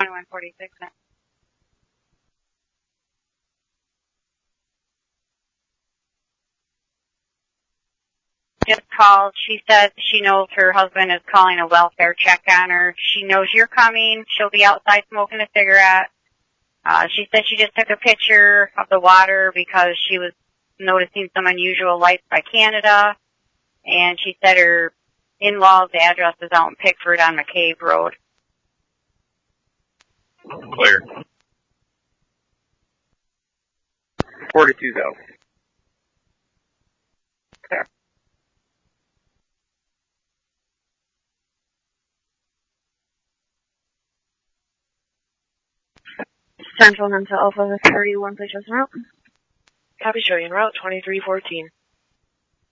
146. Just called. She says she knows her husband is calling a welfare check on her. She knows you're coming. She'll be outside smoking a cigarette. She said she just took a picture of the water because she was noticing some unusual lights by Canada. And she said her in-laws' address is out in Pickford on McCabe Road. Clear. 42 go. Clear. Central Mental Alpha 31, please just route. Copy, showing route 2314.